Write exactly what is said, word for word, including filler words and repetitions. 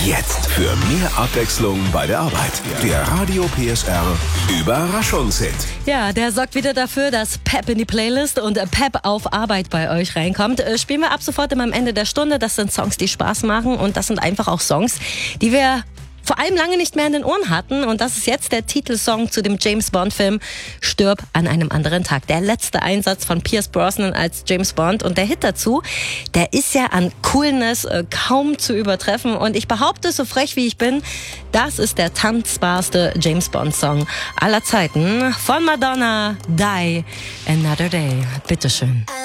Jetzt für mehr Abwechslung bei der Arbeit. Der Radio P S R Überraschungshit. Ja, der sorgt wieder dafür, dass Pep in die Playlist und Pep auf Arbeit bei euch reinkommt. Spielen wir ab sofort immer am Ende der Stunde. Das sind Songs, die Spaß machen, und das sind einfach auch Songs, die wir vor allem lange nicht mehr in den Ohren hatten. Und das ist jetzt der Titelsong zu dem James-Bond-Film Stirb an einem anderen Tag. Der letzte Einsatz von Pierce Brosnan als James Bond. Und der Hit dazu, der ist ja an Coolness äh, kaum zu übertreffen. Und ich behaupte, so frech wie ich bin, das ist der tanzbarste James-Bond-Song aller Zeiten von Madonna, Die Another Day. Bitteschön.